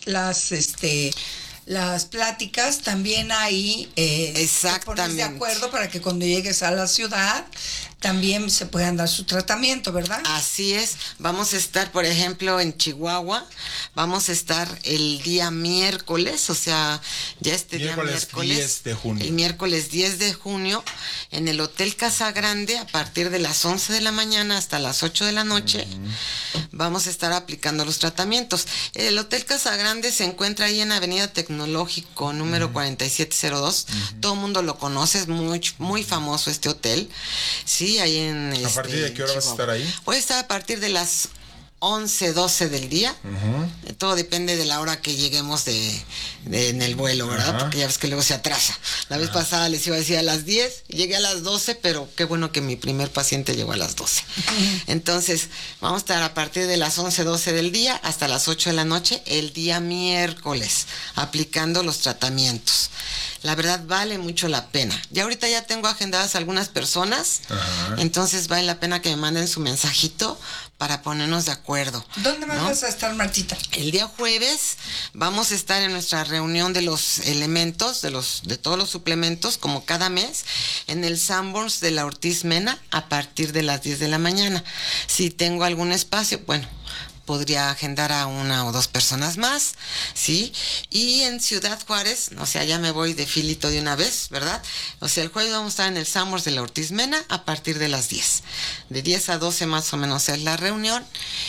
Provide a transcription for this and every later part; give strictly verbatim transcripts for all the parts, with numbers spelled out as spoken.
las, este... las pláticas, también ahí eh, te pones de acuerdo para que cuando llegues a la ciudad también se puedan dar su tratamiento, ¿verdad? Así es. Vamos a estar, por ejemplo, en Chihuahua, vamos a estar el día miércoles, o sea, ya este miércoles día miércoles, diez de junio. El miércoles diez de junio, en el Hotel Casa Grande, a partir de las once de la mañana hasta las ocho de la noche, uh-huh. vamos a estar aplicando los tratamientos. El Hotel Casa Grande se encuentra ahí en Avenida Tecnológico, número uh-huh. cuarenta y siete cero dos. Uh-huh. Todo el mundo lo conoce, es muy, muy famoso este hotel. Sí, ahí en... ¿A este, partir de qué hora vas a estar ahí? Voy a estar a partir de las once, doce del día. Uh-huh. Todo depende de la hora que lleguemos de, de en el vuelo, ¿verdad? Uh-huh. Porque ya ves que luego se atrasa. La uh-huh. vez pasada les iba a decir a las diez, llegué a las doce, pero qué bueno que mi primer paciente llegó a las doce. Uh-huh. Entonces, vamos a estar a partir de las once, doce del día hasta las ocho de la noche, el día miércoles, aplicando los tratamientos. La verdad vale mucho la pena. Ya ahorita ya tengo agendadas algunas personas, uh-huh. entonces vale la pena que me manden su mensajito para ponernos de acuerdo. ¿Dónde más ¿no? vas a estar, Martita? El día jueves vamos a estar en nuestra reunión de los elementos, de los de todos los suplementos, como cada mes, en el Sanborns de la Ortiz Mena, a partir de las diez de la mañana. Si tengo algún espacio, bueno, podría agendar a una o dos personas más, ¿sí? Y en Ciudad Juárez, o sea, ya me voy de filito de una vez, ¿verdad? O sea, el jueves vamos a estar en el Sanborns de la Ortiz Mena a partir de las diez. De diez a doce más o menos es la reunión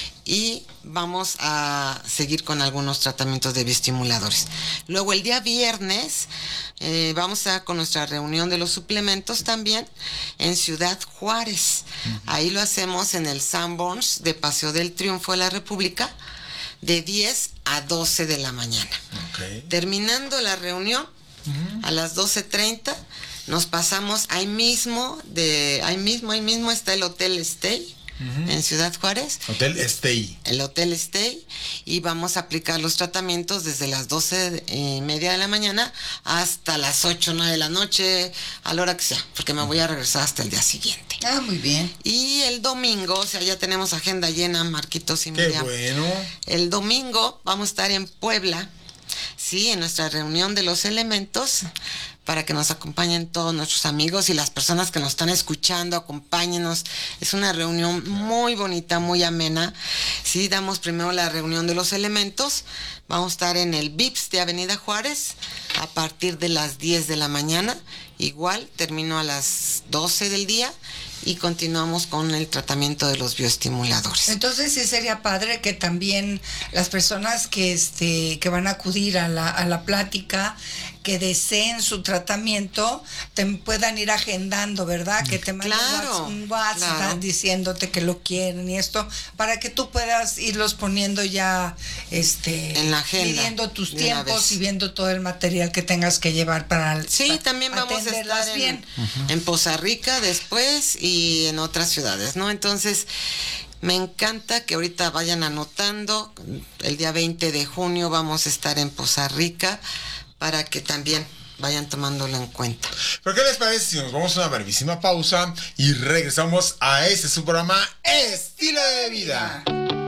y vamos a seguir con algunos tratamientos de bioestimuladores. Luego el día viernes eh, vamos a con nuestra reunión de los suplementos también en Ciudad Juárez. Uh-huh. Ahí lo hacemos en el Sanborns de Paseo del Triunfo de la República de diez a doce de la mañana. Okay. Terminando la reunión, uh-huh. a las doce treinta nos pasamos ahí mismo, de ahí mismo, ahí mismo está el Hotel Stay. Uh-huh. En Ciudad Juárez. Hotel Stay. El Hotel Stay. Y vamos a aplicar los tratamientos desde las doce y media de la mañana hasta las ocho, nueve de la noche, a la hora que sea, porque me voy a regresar hasta el día siguiente. Ah, muy bien. Y el domingo, o sea, ya tenemos agenda llena, Marquitos y Miriam. Qué bueno. El domingo vamos a estar en Puebla, sí, en nuestra reunión de los elementos, para que nos acompañen todos nuestros amigos y las personas que nos están escuchando, acompáñenos. Es una reunión muy bonita, muy amena. Sí, damos primero la reunión de los elementos. Vamos a estar en el Vips de Avenida Juárez a partir de las diez de la mañana. Igual, termino a las doce del día y continuamos con el tratamiento de los bioestimuladores. Entonces sí sería padre que también las personas que este que van a acudir a la, a la plática, que deseen su tratamiento, te puedan ir agendando, ¿verdad? Que te manden claro, un WhatsApp claro. diciéndote que lo quieren y esto, para que tú puedas irlos poniendo ya este en la agenda, midiendo tus tiempos y viendo todo el material que tengas que llevar para sí, para también vamos a estar en, bien. Uh-huh. en Poza Rica después y en otras ciudades, ¿no? Entonces, me encanta que ahorita vayan anotando. El día veinte de junio vamos a estar en Poza Rica para que también vayan tomándolo en cuenta. ¿Pero qué les parece si nos vamos a una brevísima pausa y regresamos a este su programa Estilo de Vida?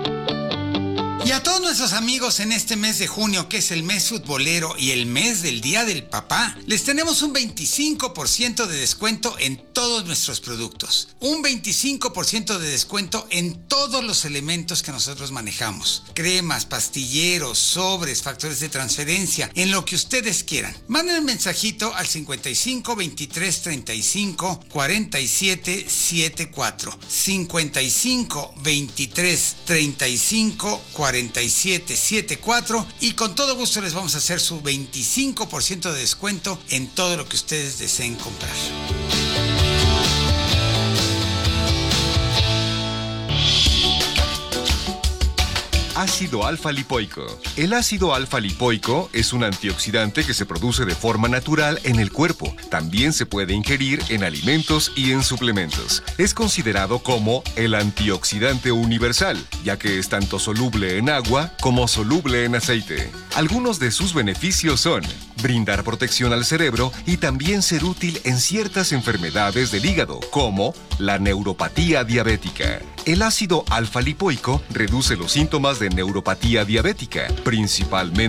Y a todos nuestros amigos en este mes de junio, que es el mes futbolero y el mes del Día del Papá, les tenemos un veinticinco por ciento de descuento en todos nuestros productos. Un veinticinco por ciento de descuento en todos los elementos que nosotros manejamos. Cremas, pastilleros, sobres, factores de transferencia, en lo que ustedes quieran. Manden un mensajito al cincuenta y cinco, veintitrés, treinta y cinco, cuarenta y siete, setenta y cuatro. cincuenta y cinco, veintitrés, treinta y cinco, cuarenta y siete, setenta y cuatro y con todo gusto les vamos a hacer su veinticinco por ciento de descuento en todo lo que ustedes deseen comprar. Ácido alfa-lipoico. El ácido alfa-lipoico es un antioxidante que se produce de forma natural en el cuerpo. También se puede ingerir en alimentos y en suplementos. Es considerado como el antioxidante universal, ya que es tanto soluble en agua como soluble en aceite. Algunos de sus beneficios son brindar protección al cerebro y también ser útil en ciertas enfermedades del hígado, como la neuropatía diabética. El ácido alfa-lipoico reduce los síntomas de neuropatía diabética, principalmente